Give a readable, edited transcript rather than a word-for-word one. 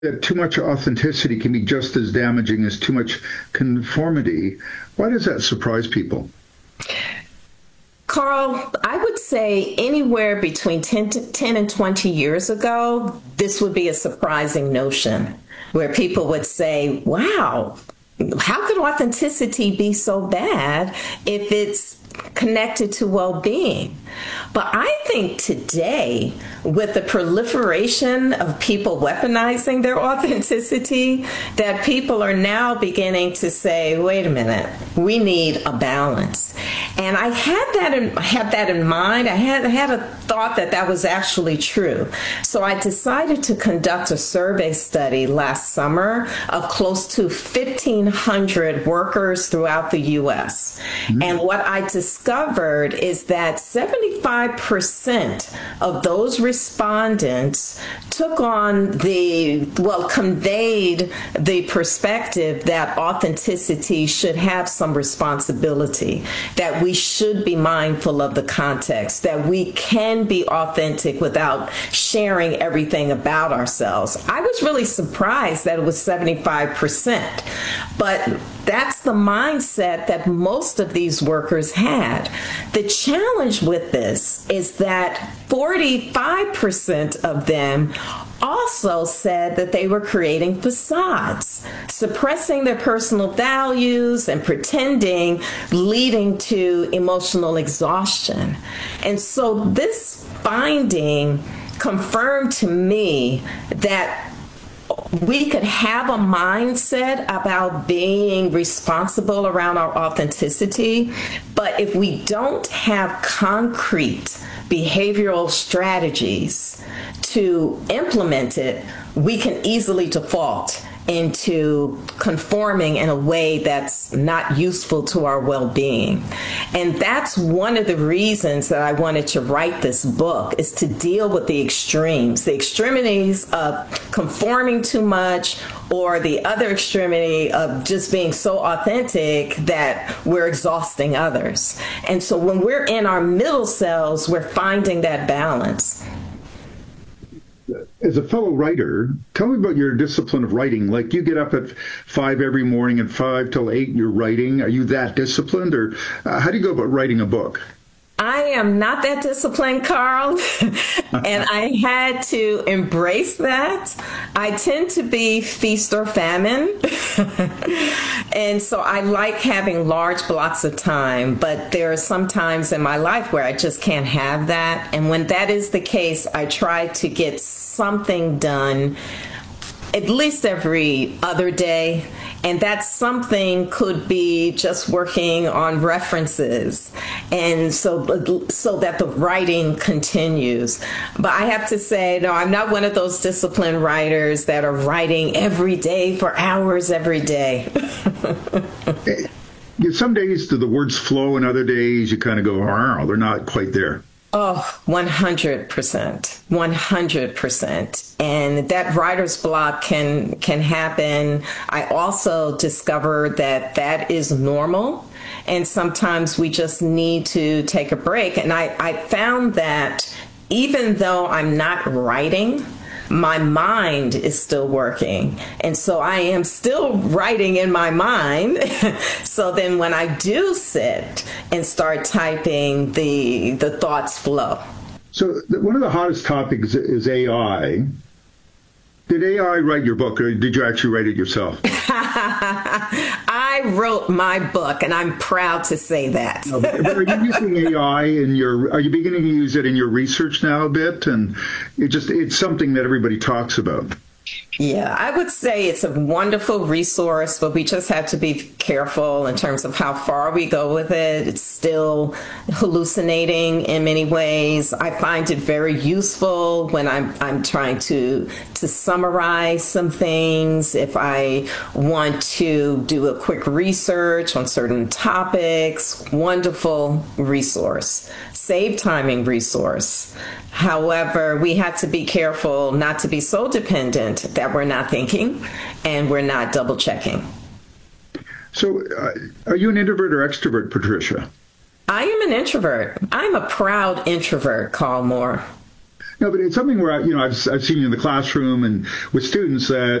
that too much authenticity can be just as damaging as too much conformity. Why does that surprise people? Carl, I would say anywhere between 10 and 20 years ago, this would be a surprising notion where people would say, wow, how could authenticity be so bad if it's connected to well-being? But I think today, with the proliferation of people weaponizing their authenticity, that people are now beginning to say, wait a minute, we need a balance. And I had that in mind. I had a thought that that was actually true. So I decided to conduct a survey study last summer of close to 1,500 workers throughout the U.S. Mm-hmm. And what I discovered is that 75% of those respondents conveyed the perspective that authenticity should have some responsibility, that we should be mindful of the context, that we can be authentic without sharing everything about ourselves. I was really surprised that it was 75%, but that's the mindset that most of these workers had. The challenge with this is that 45% of them also said that they were creating facades, suppressing their personal values and pretending, leading to emotional exhaustion. And so this finding confirmed to me that we could have a mindset about being responsible around our authenticity, but if we don't have concrete behavioral strategies to implement it, we can easily default into conforming in a way that's not useful to our well-being. And that's one of the reasons that I wanted to write this book, is to deal with the extremities of conforming too much, or the other extremity of just being so authentic that we're exhausting others. And so when we're in our middle selves, we're finding that balance. As a fellow writer, tell me about your discipline of writing. Like, you get up at 5 every morning and 5 till 8 you're writing. Are you that disciplined, or how do you go about writing a book? I am not that disciplined, Carl, and I had to embrace that. I tend to be feast or famine, and so I like having large blocks of time, but there are some times in my life where I just can't have that, and when that is the case, I try to get something done at least every other day. And that something could be just working on references, and so that the writing continues. But I have to say, no, I'm not one of those disciplined writers that are writing every day for hours every day. Some days do the words flow, and other days you kind of go, oh, they're not quite there. Oh, 100%, 100%. And that writer's block can happen. I also discovered that that is normal. And sometimes we just need to take a break. And I found that even though I'm not writing, my mind is still working. And so I am still writing in my mind. So then when I do sit and start typing, the thoughts flow. So one of the hottest topics is AI. Did AI write your book, or did you actually write it yourself? I wrote my book, and I'm proud to say that. No, but are you using AI are you beginning to use it in your research now a bit? And it's something that everybody talks about. Yeah, I would say it's a wonderful resource, but we just have to be careful in terms of how far we go with it. It's still hallucinating in many ways. I find it very useful when I'm trying to summarize some things. If I want to do a quick research on certain topics, wonderful resource. Save timing resource. However, we have to be careful not to be so dependent that we're not thinking and we're not double checking. So are you an introvert or extrovert, Patricia? I am an introvert. I'm a proud introvert, Carl Moore. No, but it's something where I've seen you in the classroom and with students that